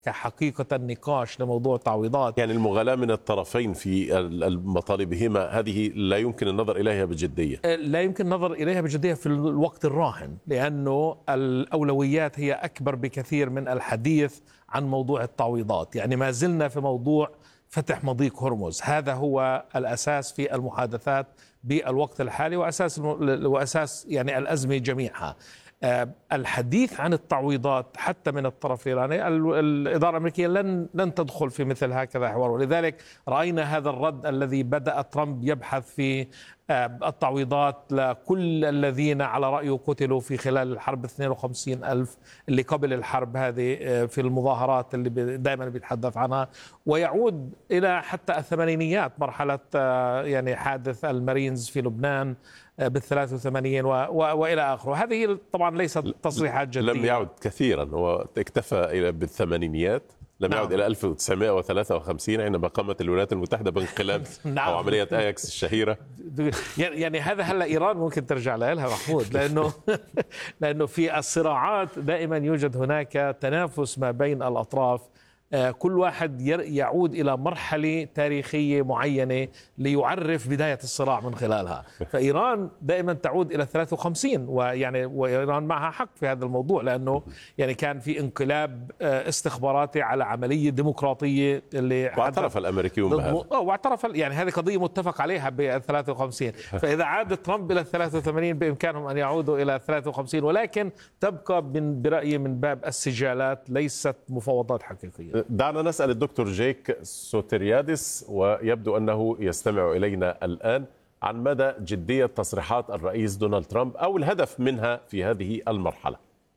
كحقيقة نقاش لموضوع التعويضات. يعني المغالاة من الطرفين في مطالبهما هذه لا يمكن النظر إليها بجدية. لا يمكن النظر إليها بجدية في الوقت الراهن، لأنه الأولويات هي أكبر بكثير من الحديث عن موضوع التعويضات. يعني ما زلنا في موضوع فتح مضيق هرمز، هذا هو الأساس في المحادثات بالوقت الحالي وأساس يعني الأزمة جميعها. الحديث عن التعويضات حتى من الطرف الإيراني، الإدارة الأمريكية لن تدخل في مثل هكذا حوار، ولذلك رأينا هذا الرد الذي بدأ ترامب يبحث في التعويضات لكل الذين على رأيه قتلوا في خلال الحرب 52 ألف اللي قبل الحرب هذه في المظاهرات اللي دائما بيتحدث عنها، ويعود إلى حتى الثمانينيات مرحلة يعني حادث المارينز في لبنان بال83 وإلى آخره. هذه طبعا ليست تصريحات جدية، لم يعد كثيرا، هو اكتفى إلى بالثمانينيات، لم يعد إلى 1953 عندما قامت الولايات المتحدة بانقلاب أو عملية آياكس الشهيرة. يعني هذا هلا إيران ممكن ترجع لها محمود، لأنه في الصراعات دائما يوجد هناك تنافس ما بين الأطراف، كل واحد يعود إلى مرحلة تاريخية معينة ليعرف بداية الصراع من خلالها. فإيران دائما تعود إلى 53، وإيران معها حق في هذا الموضوع، لأنه يعني كان في انقلاب استخباراتي على عملية ديمقراطية اللي واعترف الأمريكيون بهذا، واعترف يعني هذه قضية متفق عليها ب 53. فإذا عاد ترامب إلى 83 بإمكانهم أن يعودوا إلى 53، ولكن تبقى برأيي من باب السجالات ليست مفاوضات حقيقية. دعنا نسأل الدكتور جيك سوتريادس، ويبدو أنه يستمع إلينا الآن، عن مدى جدية تصريحات الرئيس دونالد ترامب أو الهدف منها في هذه المرحلة.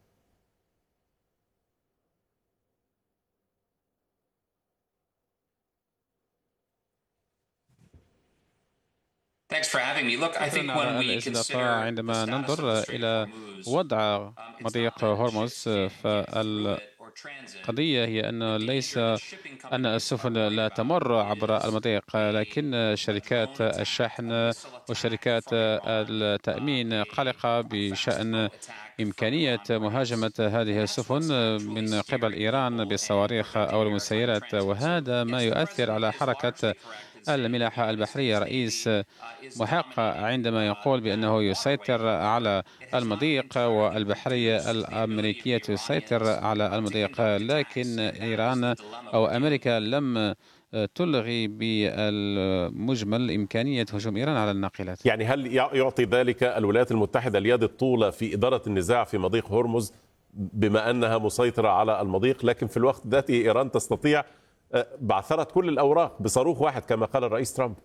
عندما ننظر إلى وضع مضيق هرمز، القضية هي أن ليس أن السفن لا تمر عبر المضيق، لكن شركات الشحن وشركات التأمين قلقة بشأن إمكانية مهاجمة هذه السفن من قبل إيران بالصواريخ أو المسيرات، وهذا ما يؤثر على حركة الملاحة البحرية. رئيس محق عندما يقول بأنه يسيطر على المضيق والبحرية الأمريكية تسيطر على المضيق، لكن إيران أو أمريكا لم تلغي بالمجمل إمكانية هجوم إيران على الناقلات. يعني هل يعطي ذلك الولايات المتحدة اليد الطولة في إدارة النزاع في مضيق هرمز بما أنها مسيطرة على المضيق، لكن في الوقت ذاته إيران تستطيع بعثرة كل الأوراق بصاروخ واحد كما قال الرئيس ترامب؟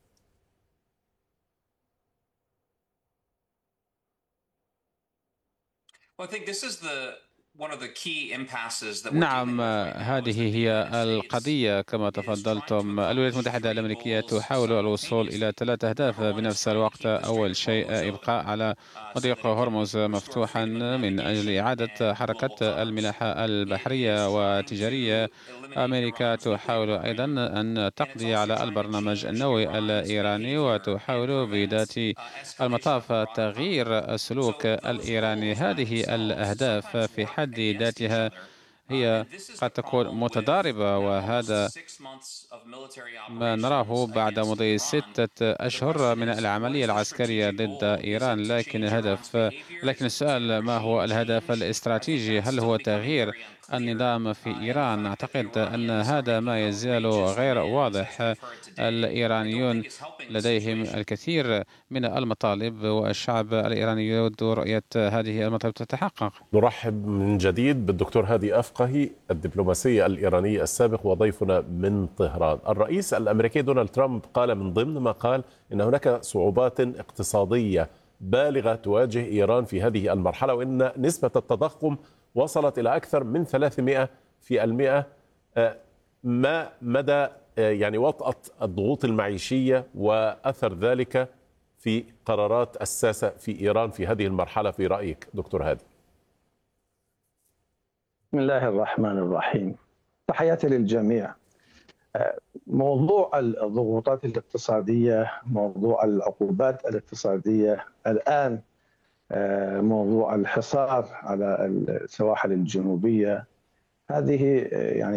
نعم، هذه هي القضية كما تفضلتم. الولايات المتحدة الأمريكية تحاول الوصول إلى 3 أهداف بنفس الوقت. أول شيء إبقاء على مضيق هرمز مفتوحا من أجل إعادة حركة الملاحة البحرية والتجارية. أمريكا تحاول أيضا أن تقضي على البرنامج النووي الإيراني، وتحاول بذات المطاف تغيير السلوك الإيراني. هذه الأهداف في حد ذاتها هي قد تكون متضاربة، وهذا ما نراه بعد مضي 6 أشهر من العملية العسكرية ضد إيران. لكن السؤال، ما هو الهدف الاستراتيجي؟ هل هو تغيير النظام في إيران؟ أعتقد أن هذا ما يزال غير واضح. الإيرانيون لديهم الكثير من المطالب، والشعب الإيراني يود رؤية هذه المطالب تتحقق. نرحب من جديد بالدكتور هادي أفقهي، الدبلوماسي الإيراني السابق وضيفنا من طهران. الرئيس الأمريكي دونالد ترامب قال من ضمن ما قال إن هناك صعوبات اقتصادية بالغة تواجه إيران في هذه المرحلة، وإن نسبة التضخم وصلت إلى أكثر من 300%. ما مدى يعني وطأة الضغوط المعيشية وأثر ذلك في قرارات الساسة في إيران في هذه المرحلة في رأيك دكتور هادي؟ بسم الله الرحمن الرحيم. تحياتي للجميع. موضوع الضغوطات الاقتصادية، موضوع العقوبات الاقتصادية الآن، موضوع الحصار على السواحل الجنوبية، هذه يعني